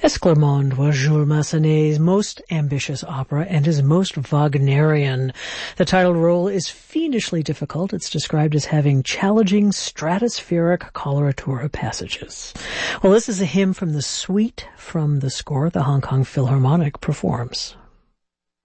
Esclarmonde was Jules Massenet's most ambitious opera and his most Wagnerian. The title role is fiendishly difficult. It's described as having challenging stratospheric coloratura passages. Well, this is a hymn from the suite from the score the Hong Kong Philharmonic performs.